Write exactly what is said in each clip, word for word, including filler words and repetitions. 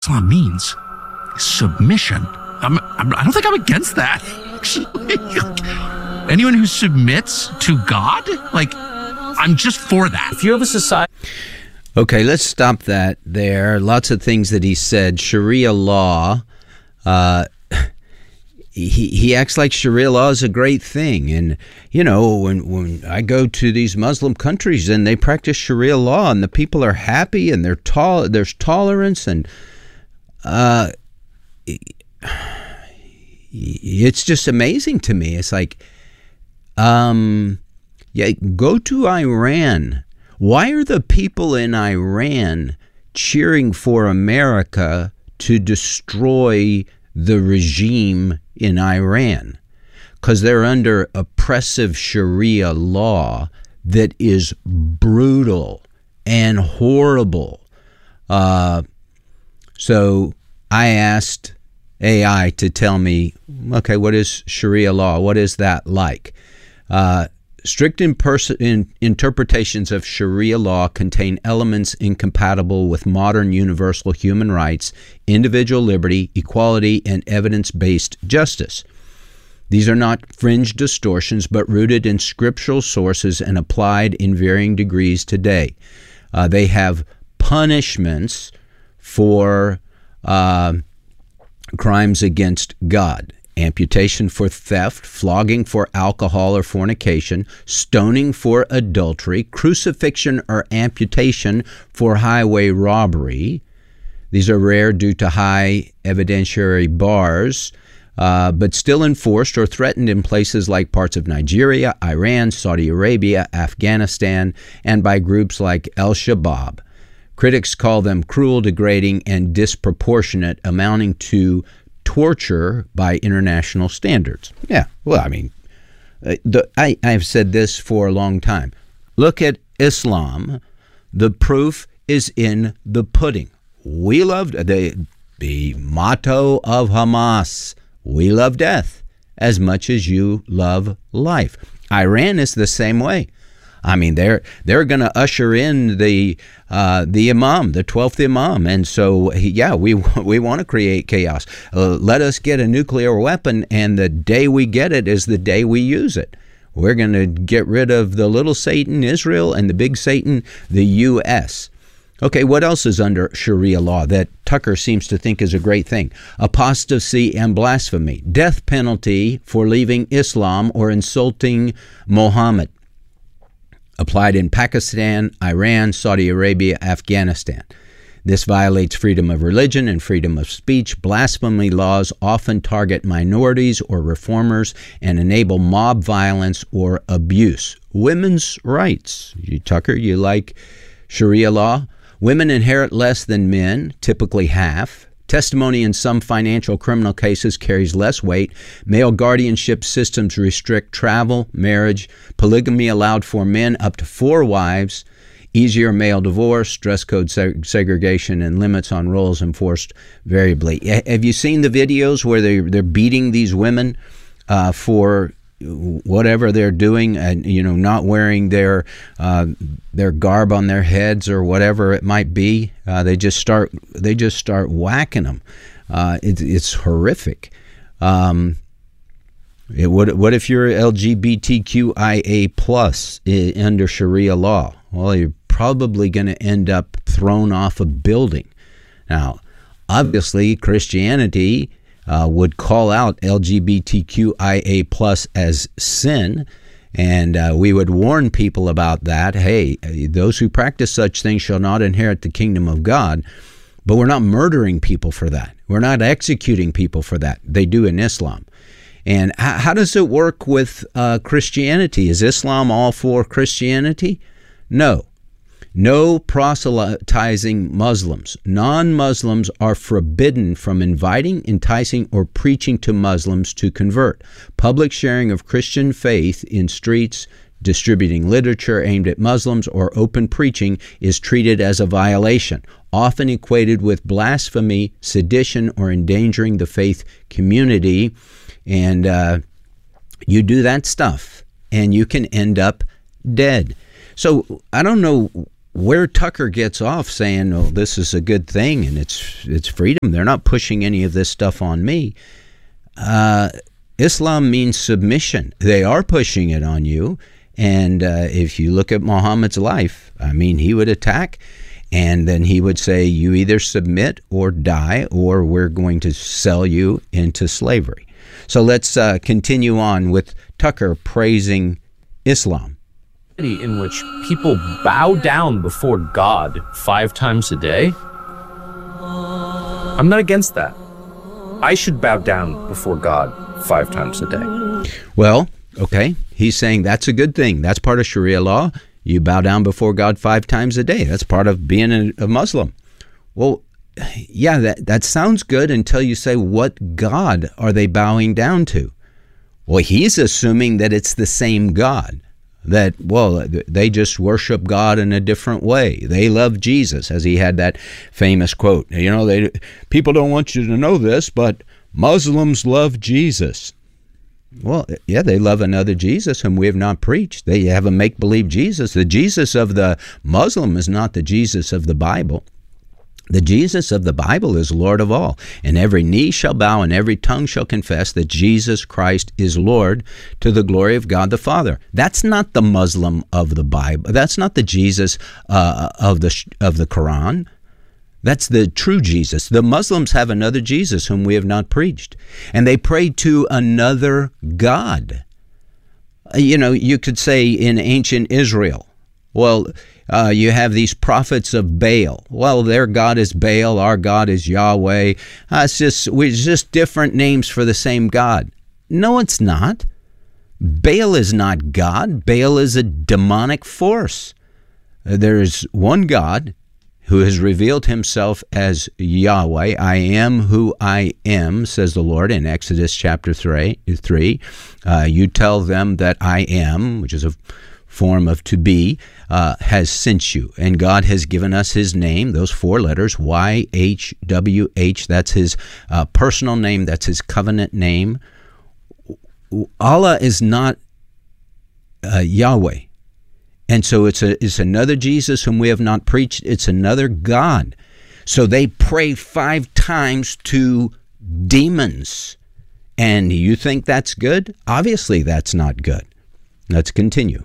Islam means is submission. I'm, I'm, I don't think I'm against that. Anyone who submits to God, like, I'm just for that. If you have a society... Okay, let's stop that there. Lots of things that he said. Sharia law, uh, he he acts like Sharia law is a great thing. And, you know, when, when I go to these Muslim countries and they practice Sharia law and the people are happy and they're tall, there's tolerance and uh, it's just amazing to me. It's like, um, yeah, go to Iran. Why are the people in Iran cheering for America to destroy the regime in Iran? Because they're under oppressive Sharia law that is brutal and horrible. Uh, so I asked A I to tell me, okay, what is Sharia law? What is that like? Uh, Strict in pers- in interpretations of Sharia law contain elements incompatible with modern universal human rights, individual liberty, equality, and evidence-based justice. These are not fringe distortions, but rooted in scriptural sources and applied in varying degrees today. Uh, they have punishments for uh, crimes against God. Amputation for theft, flogging for alcohol or fornication, stoning for adultery, crucifixion or amputation for highway robbery. These are rare due to high evidentiary bars, uh, but still enforced or threatened in places like parts of Nigeria, Iran, Saudi Arabia, Afghanistan, and by groups like Al-Shabaab. Critics call them cruel, degrading, and disproportionate, amounting to torture by international standards. Yeah, well, I mean, uh, the, I, I've said this for a long time. Look at Islam. The proof is in the pudding. We love the, the motto of Hamas. We love death as much as you love life. Iran is the same way. I mean, they're they're going to usher in the uh, the imam, the twelfth imam, and so yeah, we we want to create chaos. Uh, let us get a nuclear weapon, and the day we get it is the day we use it. We're going to get rid of the little Satan, Israel, and the big Satan, the U S Okay, what else is under Sharia law that Tucker seems to think is a great thing? Apostasy and blasphemy, death penalty for leaving Islam or insulting Muhammad. Applied in Pakistan, Iran, Saudi Arabia, Afghanistan. This violates freedom of religion and freedom of speech. Blasphemy laws often target minorities or reformers and enable mob violence or abuse. Women's rights. You, Tucker, you like Sharia law? Women inherit less than men, typically half. Testimony in some financial criminal cases carries less weight. Male guardianship systems restrict travel, marriage, polygamy allowed for men up to four wives, easier male divorce, dress code seg- segregation, and limits on roles enforced variably. Have you seen the videos where they, they're beating these women uh, for whatever they're doing, and you know, not wearing their uh, their garb on their heads or whatever it might be? Uh, they just start they just start whacking them. Uh, it, it's horrific. Um, it, what what if you're L G B T Q I A plus under Sharia law? Well, you're probably going to end up thrown off a building. Now, obviously, Christianity Uh, would call out L G B T Q I A plus as sin, and uh, we would warn people about that. Hey, those who practice such things shall not inherit the kingdom of God. But we're not murdering people for that. We're not executing people for that. They do in Islam. And how, how does it work with uh, Christianity? Is Islam all for Christianity? No. No proselytizing Muslims. Non-Muslims are forbidden from inviting, enticing, or preaching to Muslims to convert. Public sharing of Christian faith in streets, distributing literature aimed at Muslims, or open preaching is treated as a violation, often equated with blasphemy, sedition, or endangering the faith community. And uh, you do that stuff, and you can end up dead. So I don't know where Tucker gets off saying, "Oh, this is a good thing and it's it's freedom. They're not pushing any of this stuff on me." Uh, Islam means submission. They are pushing it on you. And uh, if you look at Muhammad's life, I mean, he would attack, and then he would say, "You either submit or die, or we're going to sell you into slavery." So let's uh, continue on with Tucker praising Islam. In which people bow down before God five times a day, I'm not against that. I should bow down before God five times a day. Well, okay, he's saying that's a good thing. That's part of Sharia law. You bow down before God five times a day. That's part of being a, a Muslim. Well, yeah, that, that sounds good until you say, what God are they bowing down to? Well, he's assuming that it's the same God. That, well, they just worship God in a different way. They love Jesus, as he had that famous quote. You know, they people don't want you to know this, but Muslims love Jesus. Well, yeah, they love another Jesus whom we have not preached. They have a make-believe Jesus. The Jesus of the Muslim is not the Jesus of the Bible. The Jesus of the Bible is Lord of all, and every knee shall bow and every tongue shall confess that Jesus Christ is Lord, to the glory of God the Father. That's not the Muslim of the Bible. That's not the Jesus uh, of the of the Quran. That's the true Jesus. The Muslims have another Jesus whom we have not preached, and they pray to another God. You know, you could say in ancient Israel, well, Uh, you have these prophets of Baal. Well, their God is Baal, our God is Yahweh. Uh, it's just we're just different names for the same God. No, it's not. Baal is not God. Baal is a demonic force. Uh, there's one God who has revealed himself as Yahweh. I am who I am, says the Lord in Exodus chapter three. three. Uh, you tell them that I am, which is a form of to be, uh, has sent you. And God has given us his name, those four letters, Y H W H. That's his uh, personal name. That's his covenant name. Allah is not uh, Yahweh. And so it's a it's another Jesus whom we have not preached. It's another God. So they pray five times to demons. And you think that's good? Obviously that's not good. Let's continue.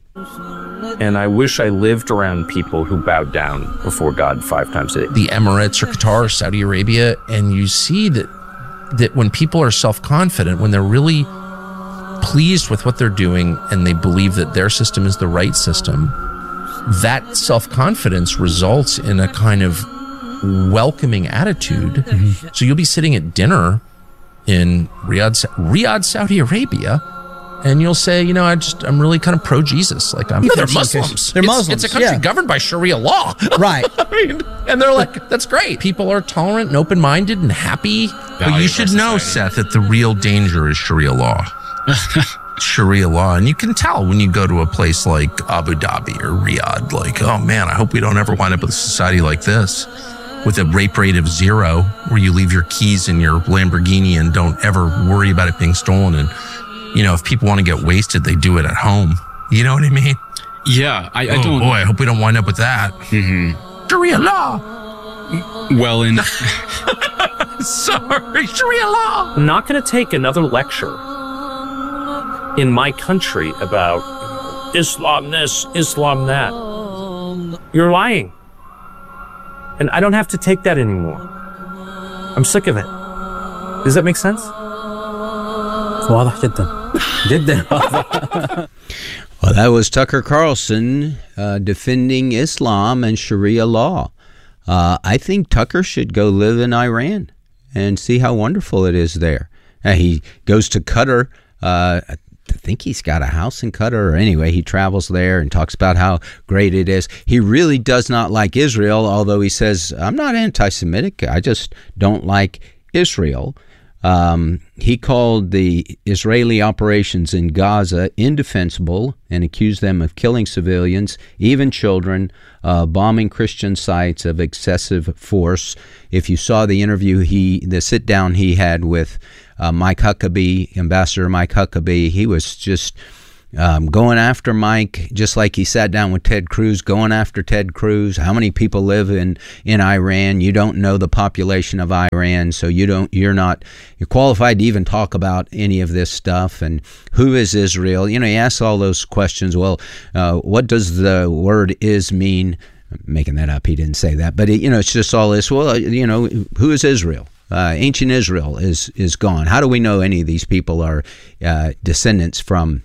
And I wish I lived around people who bowed down before God five times a day. The Emirates or Qatar or Saudi Arabia, and you see that that when people are self-confident, when they're really pleased with what they're doing and they believe that their system is the right system, that self-confidence results in a kind of welcoming attitude. Mm-hmm. So you'll be sitting at dinner in Riyadh, Riyadh, Saudi Arabia, and you'll say, you know, I just, I'm really kind of pro-Jesus. Like, I'm, yeah, they're Muslims. They're it's, Muslims. It's a country yeah. governed by Sharia law. Right. I mean, and they're like, that's great. People are tolerant and open-minded and happy. But you should know, Seth, that the real danger is Sharia law. Sharia law. And you can tell when you go to a place like Abu Dhabi or Riyadh, like, oh man, I hope we don't ever wind up with a society like this, with a rape rate of zero, where you leave your keys in your Lamborghini and don't ever worry about it being stolen. And you know, if people want to get wasted, they do it at home. You know what I mean? Yeah, I, I oh, don't. boy, I hope we don't wind up with that. Mm-hmm. Sharia law. Well, in sorry, Sharia law. I'm not going to take another lecture in my country about Islam this, Islam that. You're lying, and I don't have to take that anymore. I'm sick of it. Does that make sense? واضح جدا جدا Well, that was Tucker Carlson uh, defending Islam and Sharia law. Uh, I think Tucker should go live in Iran and see how wonderful it is there. Uh, he goes to Qatar. Uh, I think he's got a house in Qatar. Or anyway, he travels there and talks about how great it is. He really does not like Israel, although he says, I'm not anti-Semitic. I just don't like Israel. Um, he called the Israeli operations in Gaza indefensible and accused them of killing civilians, even children, uh, bombing Christian sites, of excessive force. If you saw the interview, he the sit down he had with uh, Mike Huckabee, Ambassador Mike Huckabee, he was just Um, going after Mike, just like he sat down with Ted Cruz, going after Ted Cruz. How many people live in, in Iran? You don't know the population of Iran, so you don't, you're not you're qualified to even talk about any of this stuff. And who is Israel? You know, he asks all those questions. Well, uh, what does the word is mean? I'm making that up. He didn't say that. But, it, you know, it's just all this. Well, you know, who is Israel? Uh, ancient Israel is, is gone. How do we know any of these people are uh, descendants from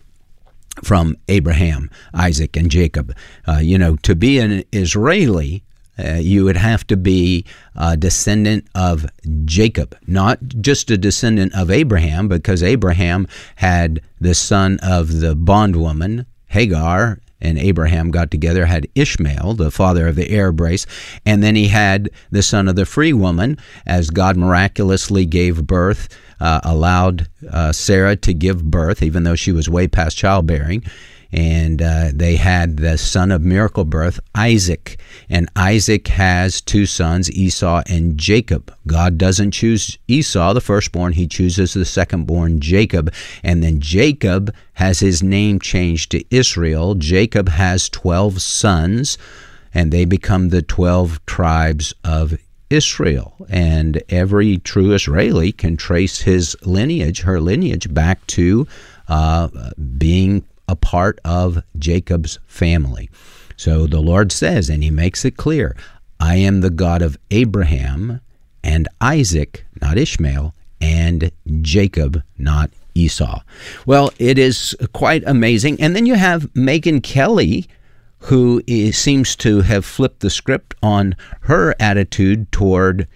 from Abraham, Isaac, and Jacob? Uh, you know, to be an Israeli, uh, you would have to be a descendant of Jacob, not just a descendant of Abraham, because Abraham had the son of the bondwoman, Hagar, and Abraham got together, had Ishmael, the father of the heir brace, and then he had the son of the free woman, as God miraculously gave birth, uh, allowed uh, Sarah to give birth, even though she was way past childbearing. And uh, they had the son of miracle birth, Isaac. And Isaac has two sons, Esau and Jacob. God doesn't choose Esau, the firstborn. He chooses the secondborn, Jacob. And then Jacob has his name changed to Israel. Jacob has twelve sons, and they become the twelve tribes of Israel. And every true Israeli can trace his lineage, her lineage, back to uh, being a part of Jacob's family. So the Lord says, and he makes it clear, I am the God of Abraham and Isaac, not Ishmael, and Jacob, not Esau. Well, it is quite amazing. And then you have Megyn Kelly, who is, seems to have flipped the script on her attitude toward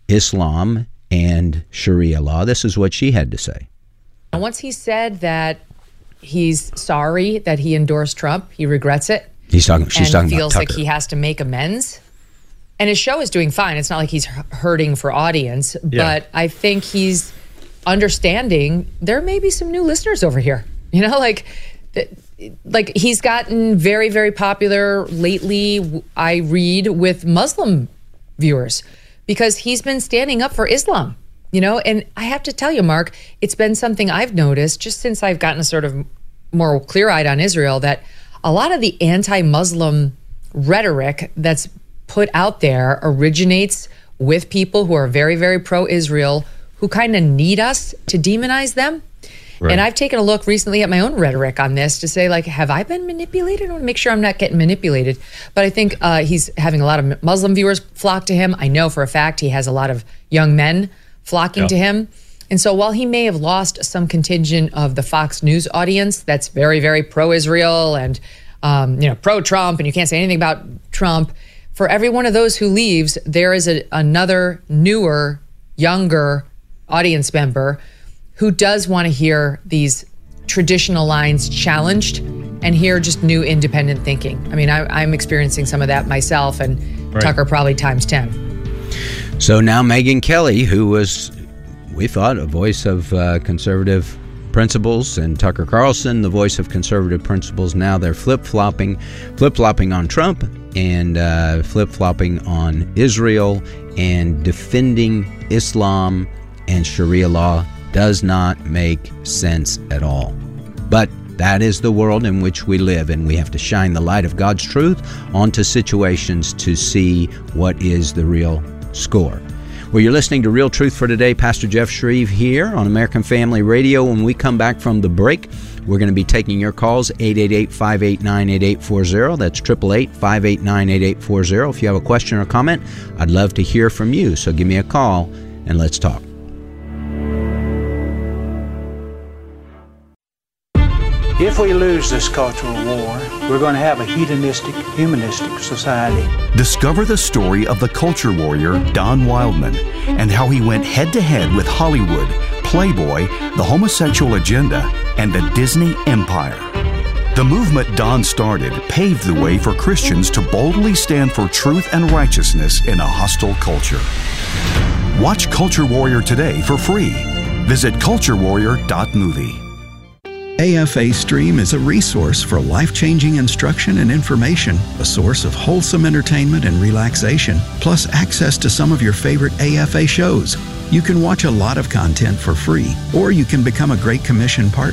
Islam and Sharia law. This is what she had to say. Once he said that he's sorry that he endorsed Trump, he regrets it. He's talking. She's and talking feels about like Tucker. he has to make amends. And his show is doing fine. It's not like he's hurting for audience, Yeah. but I think he's understanding there may be some new listeners over here. You know, like, like he's gotten very, very popular lately. I read with Muslim viewers because he's been standing up for Islam. You know, and I have to tell you, Mark, it's been something I've noticed just since I've gotten sort of more clear-eyed on Israel, that a lot of the anti-Muslim rhetoric that's put out there originates with people who are very, very pro-Israel, who kind of need us to demonize them. Right. And I've taken a look recently at my own rhetoric on this to say, like, have I been manipulated? I want to make sure I'm not getting manipulated. But I think uh, he's having a lot of Muslim viewers flock to him. I know for a fact he has a lot of young men flocking yeah. to him. And so while he may have lost some contingent of the Fox News audience that's very, very pro-Israel and, um, you know, pro-Trump, and you can't say anything about Trump, for every one of those who leaves, there is a, another newer, younger audience member who does want to hear these traditional lines challenged and hear just new independent thinking. I mean, I, I'm experiencing some of that myself, and right. Tucker probably times ten. So now Megyn Kelly, who was, we thought, a voice of uh, conservative principles, and Tucker Carlson, the voice of conservative principles, now they're flip-flopping, flip-flopping on Trump and uh, flip-flopping on Israel, and defending Islam and Sharia law does not make sense at all. But that is the world in which we live, and we have to shine the light of God's truth onto situations to see what is the real score. Well, you're listening to Real Truth for Today. Pastor Jeff Shreve here on American Family Radio. When we come back from the break, we're going to be taking your calls, eight eight eight, five eight nine, eight eight four zero. That's eight eight eight, five eight nine, eight eight four zero. If you have a question or comment, I'd love to hear from you. So give me a call and let's talk. If we lose this cultural war, we're going to have a hedonistic, humanistic society. Discover the story of the culture warrior Don Wildman and how he went head-to-head with Hollywood, Playboy, the homosexual agenda, and the Disney empire. The movement Don started paved the way for Christians to boldly stand for truth and righteousness in a hostile culture. Watch Culture Warrior today for free. Visit culture warrior dot movie. A F A Stream is a resource for life-changing instruction and information, a source of wholesome entertainment and relaxation, plus access to some of your favorite A F A shows. You can watch a lot of content for free, or you can become a Great Commission partner.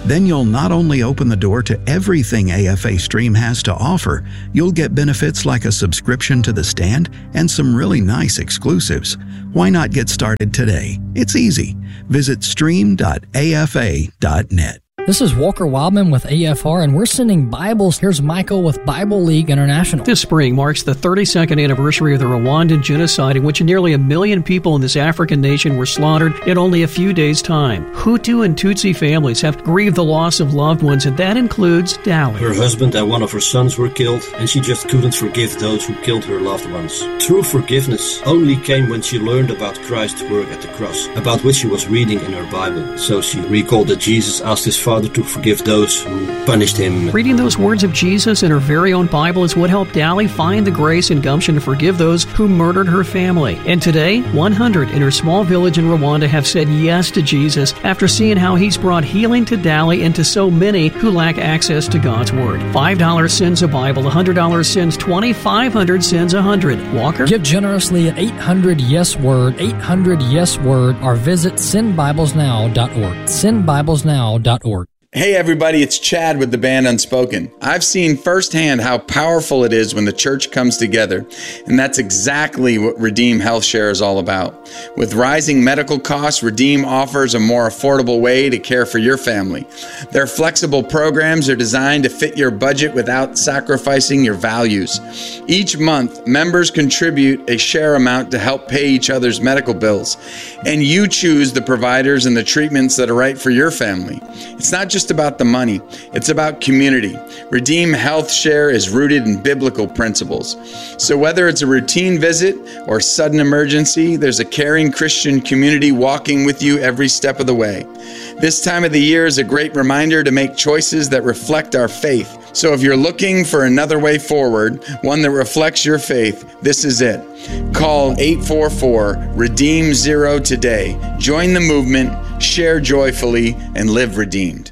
Then you'll not only open the door to everything A F A Stream has to offer, you'll get benefits like a subscription to The Stand and some really nice exclusives. Why not get started today? It's easy. Visit stream dot A F A dot net. This is Walker Wildman with A F R, and we're sending Bibles. Here's Michael with Bible League International. This spring marks the thirty-second anniversary of the Rwandan genocide, in which nearly a million people in this African nation were slaughtered in only a few days' time. Hutu and Tutsi families have grieved the loss of loved ones, and that includes Dali. Her husband and one of her sons were killed, and she just couldn't forgive those who killed her loved ones. True forgiveness only came when she learned about Christ's work at the cross, about which she was reading in her Bible. So she recalled that Jesus asked his Father to forgive those who punished him. Reading those words of Jesus in her very own Bible is what helped Dali find the grace and gumption to forgive those who murdered her family. And today, one hundred in her small village in Rwanda have said yes to Jesus after seeing how he's brought healing to Dali and to so many who lack access to God's Word. five dollars sends a Bible, one hundred dollars sends twenty, five hundred dollars sends one hundred. Walker? Give generously at eight hundred yes word, eight hundred yes word, or visit send bibles now dot org. send bibles now dot org. Hey everybody, it's Chad with the band Unspoken. I've seen firsthand how powerful it is when the church comes together, and that's exactly what Redeem Health Share is all about. With rising medical costs, Redeem offers a more affordable way to care for your family. Their flexible programs are designed to fit your budget without sacrificing your values. Each month, members contribute a share amount to help pay each other's medical bills, and you choose the providers and the treatments that are right for your family. It's not just about the money, it's about community. Redeem Health Share is rooted in biblical principles. So whether it's a routine visit or sudden emergency, there's a caring Christian community walking with you every step of the way. This time of the year is a great reminder to make choices that reflect our faith. So if you're looking for another way forward, one that reflects your faith, this is it. Call eight four four, redeem zero today. Join the movement, share joyfully, and live redeemed.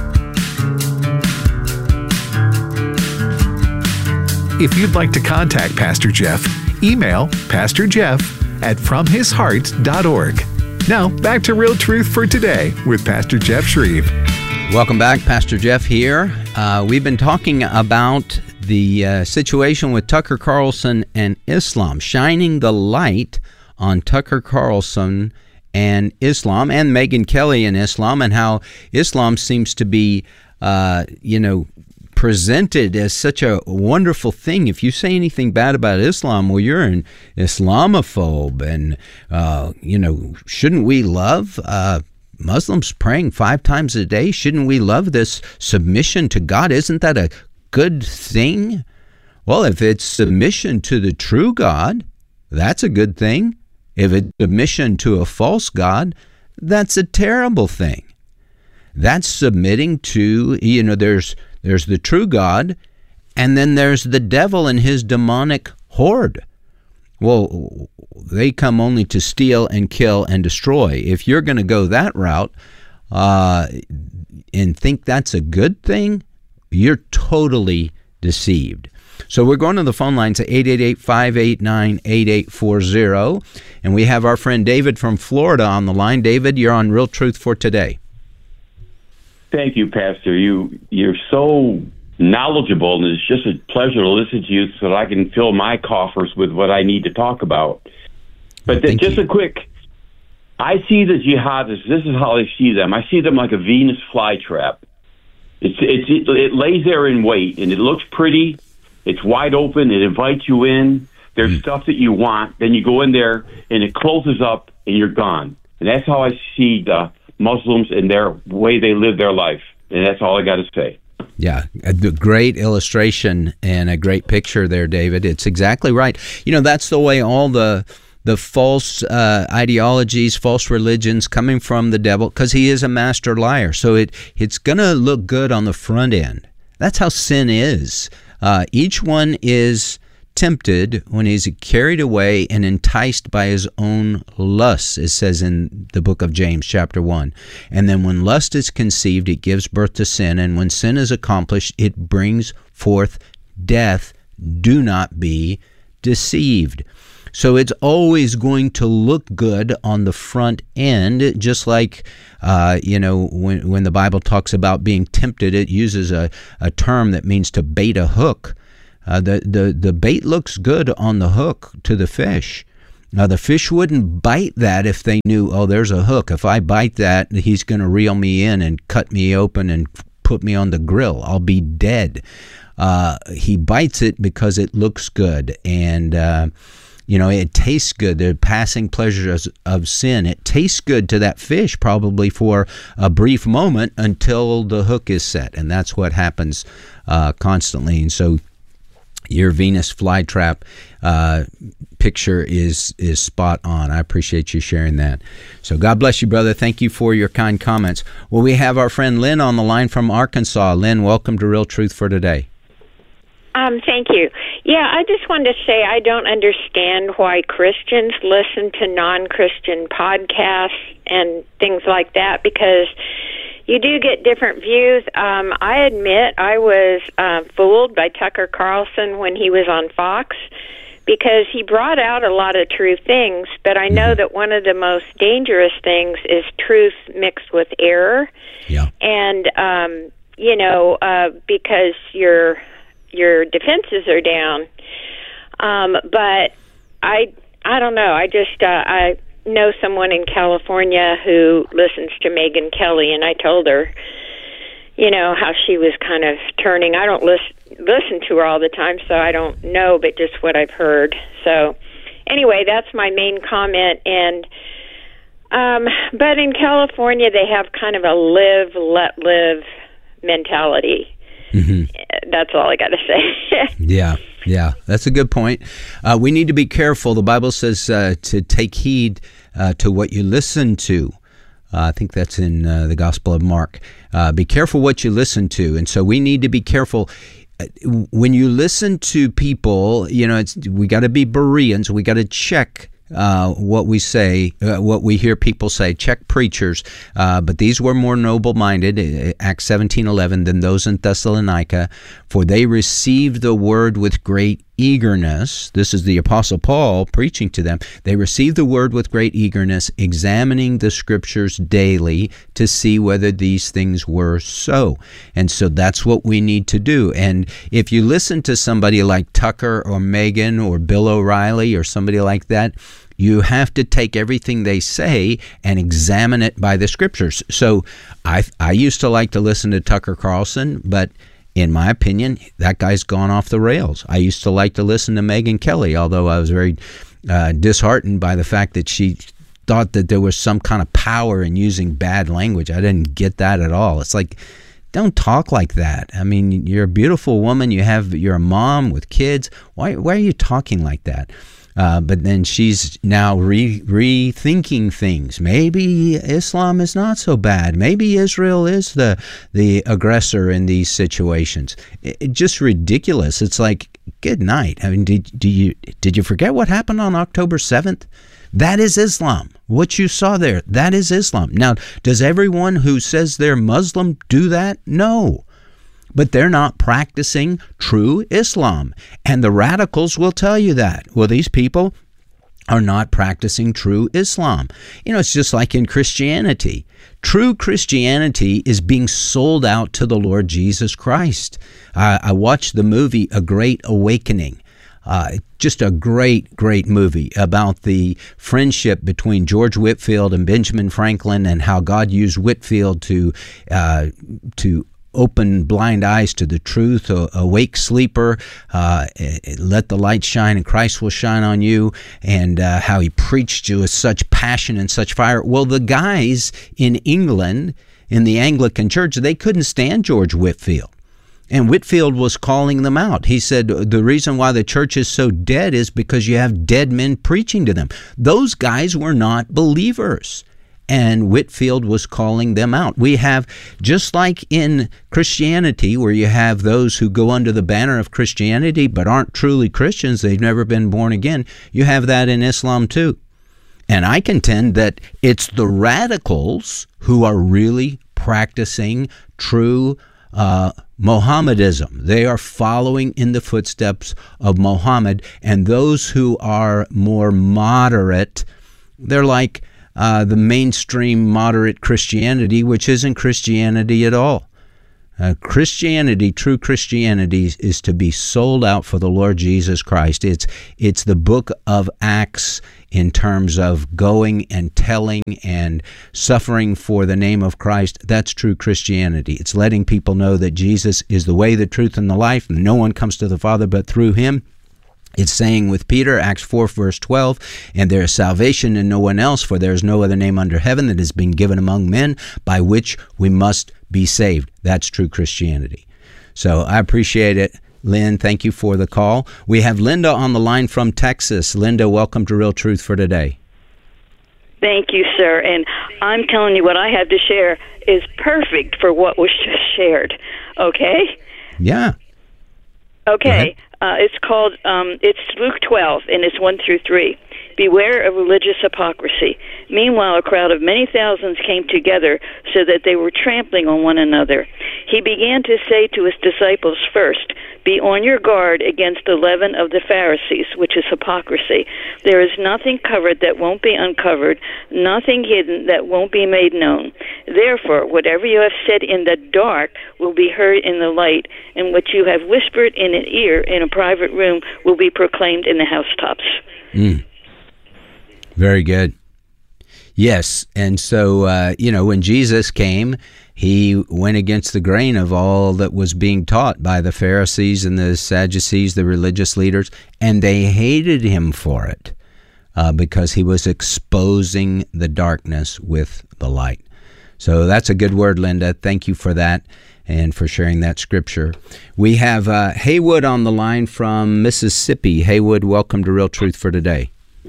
If you'd like to contact Pastor Jeff, email Pastor Jeff at from his heart dot org. Now, back to Real Truth for Today with Pastor Jeff Shreve. Welcome back, Pastor Jeff here. Uh, we've been talking about the uh, situation with Tucker Carlson and Islam, shining the light on Tucker Carlson and Islam, and Megyn Kelly and Islam, and how Islam seems to be, uh, you know, presented as such a wonderful thing. If you say anything bad about Islam, well, you're an Islamophobe, and, uh, you know, shouldn't we love uh, Muslims praying five times a day? Shouldn't we love this submission to God? Isn't that a good thing? Well, if it's submission to the true God, that's a good thing. If it's submission to a false God, that's a terrible thing. That's submitting to, you know, there's there's the true God, and then there's the devil and his demonic horde. Well, they come only to steal and kill and destroy. If you're going to go that route uh, and think that's a good thing, you're totally deceived. So we're going to the phone lines at eight eight eight, five eight nine, eight eight four zero, and we have our friend David from Florida on the line. David, you're on Real Truth for Today. Thank you, Pastor. You, you're so knowledgeable, and it's just a pleasure to listen to you so that I can fill my coffers with what I need to talk about. But then just you. a quick, I see the jihadists, this is how I see them. I see them like a Venus flytrap. It's, it's, it, it lays there in wait, and it looks pretty. It's wide open. It invites you in. There's mm. stuff that you want. Then you go in there, and it closes up, and you're gone. And that's how I see the Muslims and their way they live their life. And that's all I got to say. Yeah, a great illustration and a great picture there, David. It's exactly right. You know, that's the way all the the false uh, ideologies, false religions coming from the devil, because he is a master liar. So it it's going to look good on the front end. That's how sin is. Uh, each one is tempted when he's carried away and enticed by his own lusts, it says in the book of James chapter one. And then when lust is conceived, it gives birth to sin. And when sin is accomplished, it brings forth death. Do not be deceived. So it's always going to look good on the front end, just like, uh, you know, when, when the Bible talks about being tempted, it uses a, a term that means to bait a hook. Uh, the, the, the bait looks good on the hook to the fish. Now, the fish wouldn't bite that if they knew, oh, there's a hook. If I bite that, he's going to reel me in and cut me open and put me on the grill. I'll be dead. Uh, he bites it because it looks good, and uh, you know, it tastes good. The passing pleasures of sin. It tastes good to that fish probably for a brief moment until the hook is set, and that's what happens uh, constantly. And so, your Venus flytrap uh, picture is is spot on. I appreciate you sharing that. So God bless you, brother. Thank you for your kind comments. Well, we have our friend Lynn on the line from Arkansas. Lynn, welcome to Real Truth for Today. Um, thank you. Yeah, I just wanted to say I don't understand why Christians listen to non-Christian podcasts and things like that, because you do get different views. Um, I admit I was uh, fooled by Tucker Carlson when he was on Fox, because he brought out a lot of true things, but I know that one of the most dangerous things is truth mixed with error. Yeah. And, um, you know, uh, because your your defenses are down. Um, but I I don't know. I just, uh, I know someone in California who listens to Megyn Kelly, and I told her, you know, how she was kind of turning. I don't listen listen to her all the time, so I don't know, but just what I've heard. So anyway, that's my main comment. And um, but in California, they have kind of a live, let live mentality. Mm-hmm. That's all I got to say. Yeah, yeah, that's a good point. Uh, we need to be careful. The Bible says uh, to take heed uh, to what you listen to. Uh, I think that's in uh, the Gospel of Mark. Uh, be careful what you listen to. And so we need to be careful. When you listen to people, you know, it's, we got to be Bereans. We got to check uh, what we say, uh, what we hear people say. Check preachers. Uh, but these were more noble-minded, Acts seventeen eleven, than those in Thessalonica, for they received the word with great eagerness. This is the Apostle Paul preaching to them. They received the word with great eagerness, examining the scriptures daily to see whether these things were so. And so that's what we need to do. And if you listen to somebody like Tucker or Megyn or Bill O'Reilly or somebody like that, you have to take everything they say and examine it by the scriptures. So I I used to like to listen to Tucker Carlson, but in my opinion, that guy's gone off the rails. I used to like to listen to Megyn Kelly, although I was very uh, disheartened by the fact that she thought that there was some kind of power in using bad language. I didn't get that at all. It's like, don't talk like that. I mean, you're a beautiful woman. You have, you're a mom with kids. Why, why are you talking like that? Uh, but then she's now re- rethinking things. Maybe Islam is not so bad. Maybe Israel is the the aggressor in these situations. It, it just ridiculous. It's like, good night. I mean, did do you did you forget what happened on October seventh? That is Islam. What you saw there, that is Islam. Now, does everyone who says they're Muslim do that? No. But they're not practicing true Islam. And the radicals will tell you that. Well, these people are not practicing true Islam. You know, it's just like in Christianity. True Christianity is being sold out to the Lord Jesus Christ. Uh, I watched the movie A Great Awakening. Uh, just a great, great movie about the friendship between George Whitefield and Benjamin Franklin, and how God used Whitefield to uh, to open blind eyes to the truth, awake sleeper, uh, let the light shine and Christ will shine on you, and uh, how he preached you with such passion and such fire. Well, the guys in England, in the Anglican Church, they couldn't stand George Whitefield. And Whitefield was calling them out. He said, the reason why the church is so dead is because you have dead men preaching to them. Those guys were not believers. And Whitefield was calling them out. We have, just like in Christianity, where you have those who go under the banner of Christianity but aren't truly Christians, they've never been born again, you have that in Islam too. And I contend that it's the radicals who are really practicing true uh, Mohammedism. They are following in the footsteps of Muhammad, and those who are more moderate, they're like uh, the mainstream moderate Christianity, which isn't Christianity at all. Uh, Christianity, true Christianity, is to be sold out for the Lord Jesus Christ. It's it's the book of Acts in terms of going and telling and suffering for the name of Christ. That's true Christianity. It's letting people know that Jesus is the way, the truth, and the life, and no one comes to the Father but through him. It's saying with Peter, Acts four, verse twelve, and there is salvation in no one else, for there is no other name under heaven that has been given among men by which we must be saved. That's true Christianity. So I appreciate it. Lynn, thank you for the call. We have Linda on the line from Texas. Linda, welcome to Real Truth for Today. Thank you, sir. And I'm telling you, what I have to share is perfect for what was just shared. Okay? Yeah. Okay. Uh, it's called, um, it's Luke twelve, and it's one through three. Beware of religious hypocrisy. Meanwhile, a crowd of many thousands came together so that they were trampling on one another. He began to say to his disciples first, be on your guard against the leaven of the Pharisees, which is hypocrisy. There is nothing covered that won't be uncovered, nothing hidden that won't be made known. Therefore, whatever you have said in the dark will be heard in the light, and what you have whispered in an ear in a private room will be proclaimed in the housetops. Mm. Very good. Yes, and so, uh, you know, when Jesus came, he went against the grain of all that was being taught by the Pharisees and the Sadducees, the religious leaders, and they hated him for it uh, because he was exposing the darkness with the light. So that's a good word, Linda. Thank you for that and for sharing that scripture. We have uh, Haywood on the line from Mississippi. Haywood, welcome to Real Truth for Today.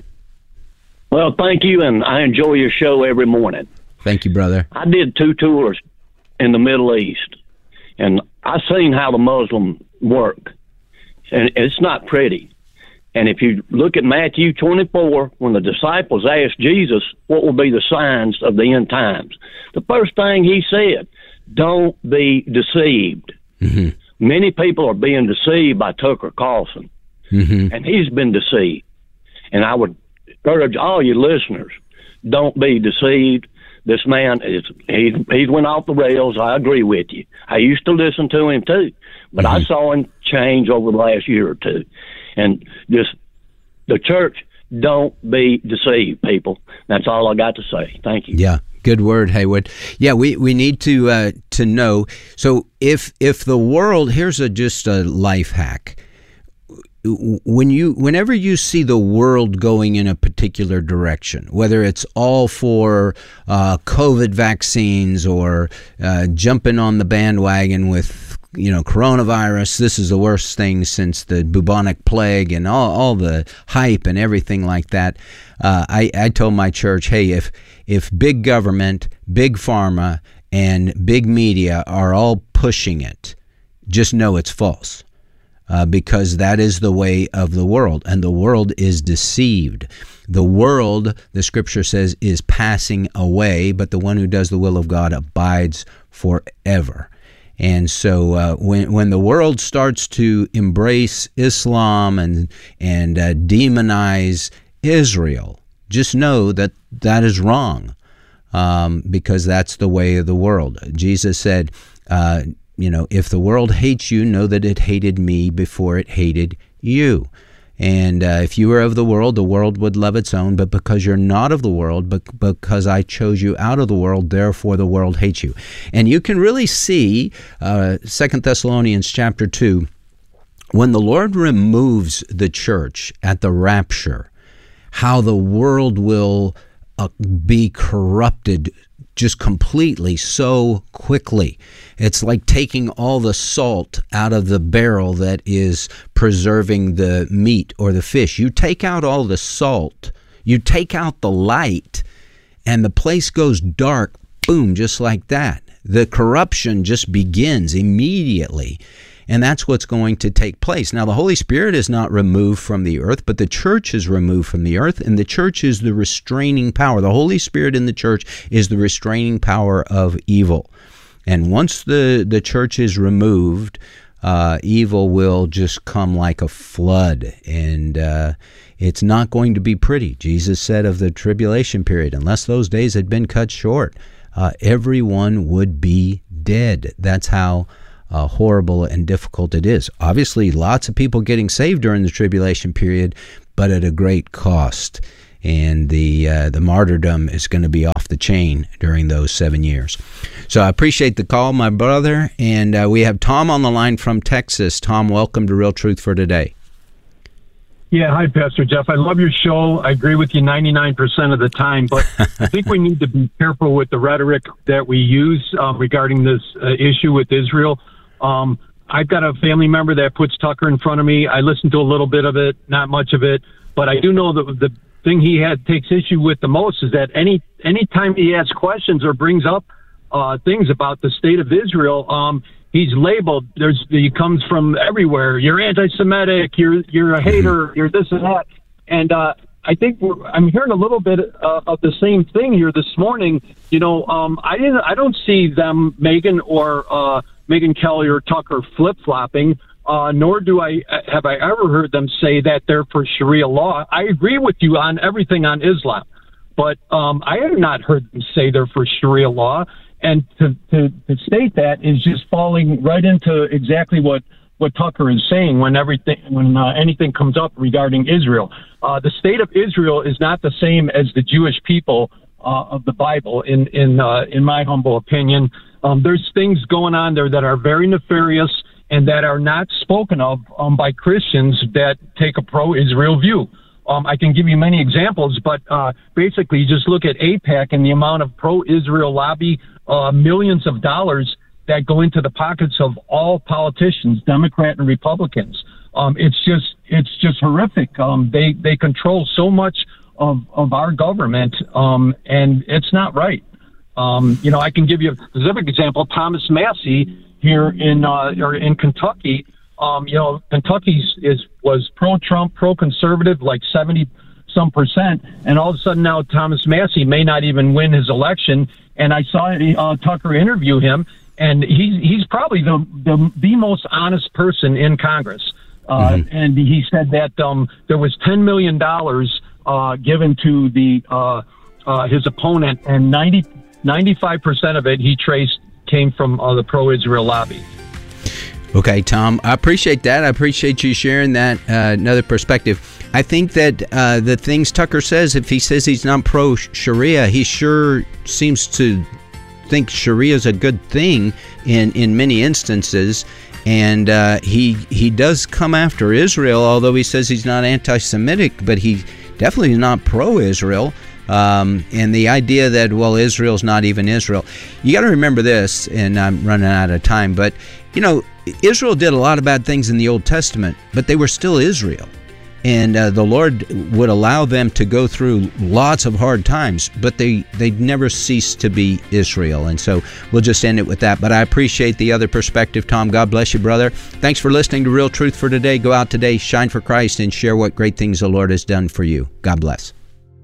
Well, thank you, and I enjoy your show every morning. Thank you, brother. I did two tours in the Middle East, and I seen how the Muslim work, and it's not pretty. And if you look at Matthew twenty-four, when the disciples asked Jesus what will be the signs of the end times, the first thing he said, don't be deceived. Mm-hmm. Many people are being deceived by Tucker Carlson, mm-hmm. and he's been deceived. And I would urge all your listeners, don't be deceived. This man is he he's went off the rails. I agree with you. I used to listen to him too, but mm-hmm. I saw him change over the last year or two. And just the church, don't be deceived, people. That's all I got to say. Thank you. Yeah. Good word, Haywood. Yeah, we, we need to uh, to know. So if if the world, here's a just a life hack. When you, whenever you see the world going in a particular direction, whether it's all for uh, COVID vaccines or uh, jumping on the bandwagon with, you know, coronavirus, this is the worst thing since the bubonic plague and all, all the hype and everything like that. Uh, I, I told my church, hey, if if big government, big pharma, and big media are all pushing it, just know it's false. Uh, because that is the way of the world, and the world is deceived. The world, the scripture says, is passing away, but the one who does the will of God abides forever. And so uh, when when the world starts to embrace Islam and, and uh, demonize Israel, just know that that is wrong, um, because that's the way of the world. Jesus said, uh, you know, if the world hates you, know that it hated me before it hated you. And uh, if you were of the world, the world would love its own. But because you're not of the world, but because I chose you out of the world, therefore the world hates you. And you can really see uh, Second Thessalonians chapter two, when the Lord removes the church at the rapture, how the world will uh, be corrupted just completely so quickly. It's like taking all the salt out of the barrel that is preserving the meat or the fish. You take out all the salt, you take out the light, and the place goes dark, boom, just like that. The corruption just begins immediately. And that's what's going to take place. Now, the Holy Spirit is not removed from the earth, but the church is removed from the earth, and the church is the restraining power. The Holy Spirit in the church is the restraining power of evil. And once the, the church is removed, uh, evil will just come like a flood. And uh, it's not going to be pretty. Jesus said of the tribulation period, unless those days had been cut short, uh, everyone would be dead. That's how uh, horrible and difficult it is. Obviously, lots of people getting saved during the tribulation period, but at a great cost. And the uh, the martyrdom is going to be off the chain during those seven years. So I appreciate the call, my brother. And uh, we have Tom on the line from Texas. Tom, welcome to Real Truth for Today. Yeah, hi, Pastor Jeff. I love your show. I agree with you ninety-nine percent of the time, but I think we need to be careful with the rhetoric that we use uh, regarding this uh, issue with Israel. Um, I've got a family member that puts Tucker in front of me. I listen to a little bit of it, not much of it, but I do know that the thing he had takes issue with the most is that any any time he asks questions or brings up uh, things about the state of Israel, um, he's labeled. There's he comes from everywhere. You're anti-Semitic. You're you're a hater. You're this and that. And uh, I think we're, I'm hearing a little bit uh, of the same thing here this morning. You know, um, I didn't. I don't see them, Megyn or uh, Megyn Kelly or Tucker, flip flopping. Uh, nor do I have I ever heard them say that they're for Sharia law. I agree with you on everything on Islam, but um, I have not heard them say they're for Sharia law. And to, to, to state that is just falling right into exactly what, what Tucker is saying when everything when uh, anything comes up regarding Israel. Uh, the state of Israel is not the same as the Jewish people uh, of the Bible. In in uh, in my humble opinion, um, there's things going on there that are very nefarious and that are not spoken of um, by Christians that take a pro-Israel view. Um, I can give you many examples, but uh, basically you just look at AIPAC and the amount of pro-Israel lobby, uh, millions of dollars that go into the pockets of all politicians, Democrat and Republicans. Um, it's just it's just horrific. Um, they, they control so much of, of our government, um, and it's not right. Um, you know, I can give you a specific example. Thomas Massey, here in uh, or in Kentucky, um, you know, Kentucky is was pro-Trump, pro-conservative, like seventy some percent, and all of a sudden now Thomas Massey may not even win his election. And I saw uh, Tucker interview him, and he's he's probably the the, the most honest person in Congress. Uh, mm-hmm. And he said that um, there was ten million dollars uh, given to the uh, uh, his opponent, and ninety, ninety-five percent of it he traced came from uh, the pro-Israel lobby. Okay, Tom, I appreciate that. I appreciate you sharing that uh, another perspective. I think that uh, the things Tucker says, if he says he's not pro-Sharia, he sure seems to think Sharia is a good thing in, in many instances. And uh, he he does come after Israel, although he says he's not anti-Semitic, but he definitely is not pro-Israel. Um, and the idea that, well, Israel's not even Israel. You got to remember this, and I'm running out of time, but, you know, Israel did a lot of bad things in the Old Testament, but they were still Israel. And uh, the Lord would allow them to go through lots of hard times, but they, they never ceased to be Israel. And so we'll just end it with that. But I appreciate the other perspective, Tom. God bless you, brother. Thanks for listening to Real Truth for Today. Go out today, shine for Christ, and share what great things the Lord has done for you. God bless.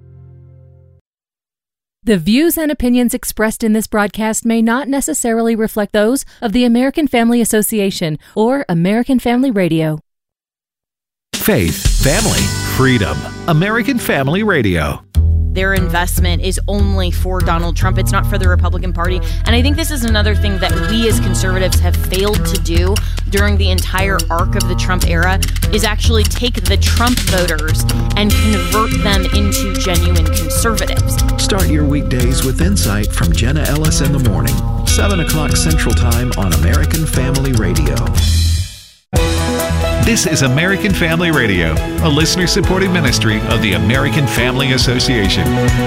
The views and opinions expressed in this broadcast may not necessarily reflect those of the American Family Association or American Family Radio. Faith, family, freedom. American Family Radio. Their investment is only for Donald Trump. It's not for the Republican Party. And I think this is another thing that we as conservatives have failed to do during the entire arc of the Trump era is actually take the Trump voters and convert them into genuine conservatives. Start your weekdays with insight from Jenna Ellis in the morning, seven o'clock Central Time on American Family Radio. This is American Family Radio, a listener-supported ministry of the American Family Association.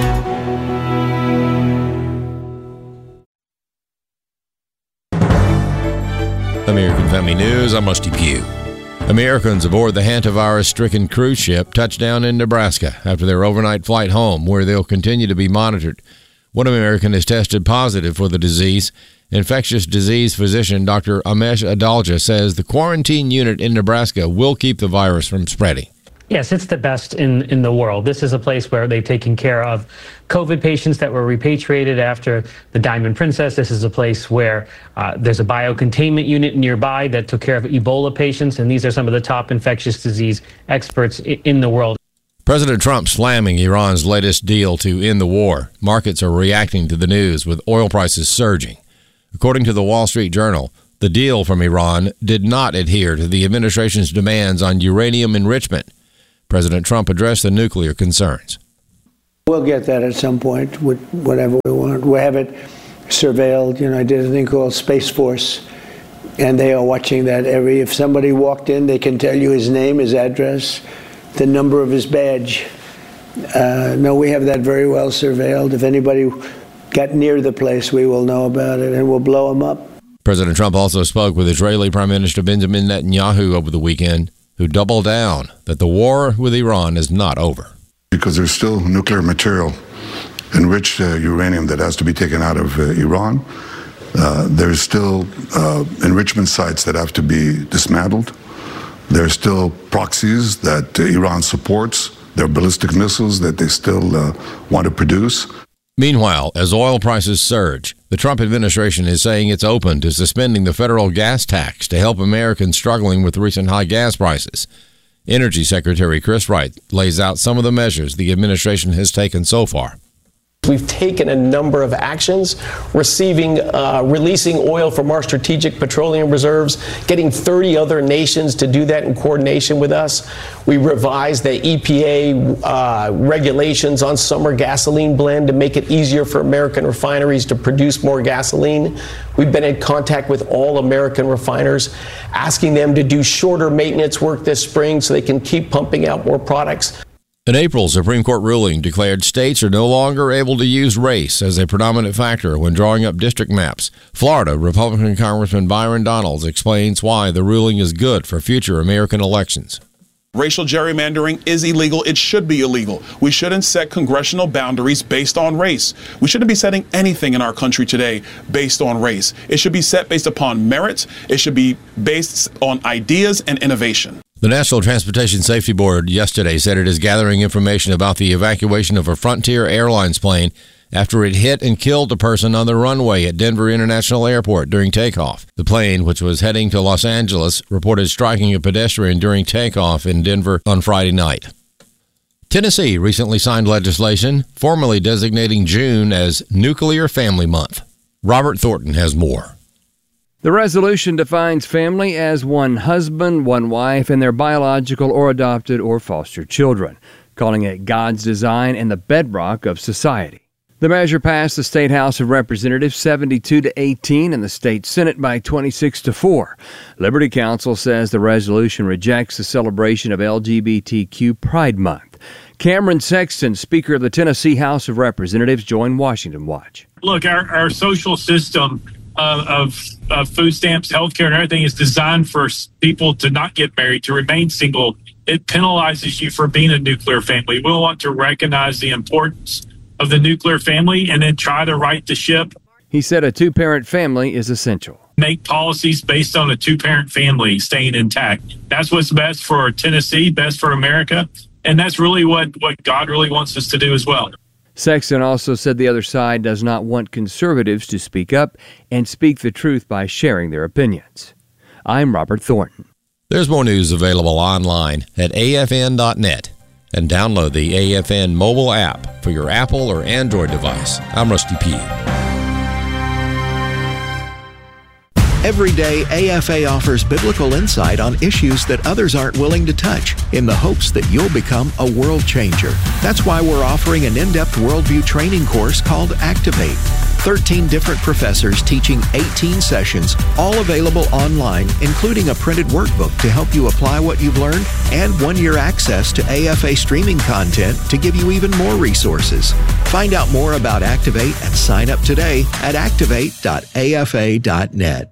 American Family News, I'm Rusty Pugh. Americans aboard the hantavirus-stricken cruise ship touched down in Nebraska after their overnight flight home, where they'll continue to be monitored. One American has tested positive for the disease. Infectious disease physician Doctor Amesh Adalja says the quarantine unit in Nebraska will keep the virus from spreading. Yes, it's the best in, in the world. This is a place where they've taken care of COVID patients that were repatriated after the Diamond Princess. This is a place where uh, there's a biocontainment unit nearby that took care of Ebola patients, and these are some of the top infectious disease experts i- in the world. President Trump slamming Iran's latest deal to end the war. Markets are reacting to the news, with oil prices surging. According to the Wall Street Journal, the deal from Iran did not adhere to the administration's demands on uranium enrichment. President Trump addressed the nuclear concerns. We'll get that at some point with whatever we want. We have it surveilled. You know, I did a thing called Space Force, and they are watching that every. If somebody walked in, they can tell you his name, his address, the number of his badge. Uh, no, we have that very well surveilled. If anybody got near the place, we will know about it, and we'll blow them up. President Trump also spoke with Israeli Prime Minister Benjamin Netanyahu over the weekend, who doubled down that the war with Iran is not over. Because there's still nuclear material, enriched uh, uranium that has to be taken out of uh, Iran. Uh, there's still uh, enrichment sites that have to be dismantled. There's still proxies that uh, Iran supports. There are ballistic missiles that they still uh, want to produce. Meanwhile, as oil prices surge, the Trump administration is saying it's open to suspending the federal gas tax to help Americans struggling with recent high gas prices. Energy Secretary Chris Wright lays out some of the measures the administration has taken so far. We've taken a number of actions, receiving, uh, releasing oil from our strategic petroleum reserves, getting thirty other nations to do that in coordination with us. We revised the E P A uh, regulations on summer gasoline blend to make it easier for American refineries to produce more gasoline. We've been in contact with all American refiners, asking them to do shorter maintenance work this spring so they can keep pumping out more products. An April Supreme Court ruling declared states are no longer able to use race as a predominant factor when drawing up district maps. Florida Republican Congressman Byron Donalds explains why the ruling is good for future American elections. Racial gerrymandering is illegal. It should be illegal. We shouldn't set congressional boundaries based on race. We shouldn't be setting anything in our country today based on race. It should be set based upon merit. It should be based on ideas and innovation. The National Transportation Safety Board yesterday said it is gathering information about the evacuation of a Frontier Airlines plane after it hit and killed a person on the runway at Denver International Airport during takeoff. The plane, which was heading to Los Angeles, reported striking a pedestrian during takeoff in Denver on Friday night. Tennessee recently signed legislation formally designating June as Nuclear Family Month. Robert Thornton has more. The resolution defines family as one husband, one wife, and their biological or adopted or foster children, calling it God's design and the bedrock of society. The measure passed the State House of Representatives seventy-two to eighteen and the State Senate by twenty-six to four. Liberty Counsel says the resolution rejects the celebration of L G B T Q Pride Month. Cameron Sexton, Speaker of the Tennessee House of Representatives, joined Washington Watch. Look, our, our social system uh, of, of food stamps, healthcare, and everything is designed for people to not get married, to remain single. It penalizes you for being a nuclear family. We'll want to recognize the importance of the nuclear family and then try to right the ship. He said a two-parent family is essential. Make policies based on a two-parent family staying intact. That's what's best for Tennessee, best for America, and that's really what, what God really wants us to do as well. Sexton also said the other side does not want conservatives to speak up and speak the truth by sharing their opinions. I'm Robert Thornton. There's more news available online at A F N dot net and download the A F N mobile app for your Apple or Android device. I'm Rusty Pugh. Every day, A F A offers biblical insight on issues that others aren't willing to touch in the hopes that you'll become a world changer. That's why we're offering an in-depth worldview training course called Activate. thirteen different professors teaching eighteen sessions, all available online, including a printed workbook to help you apply what you've learned and one-year access to A F A streaming content to give you even more resources. Find out more about Activate and sign up today at activate dot A F A dot net.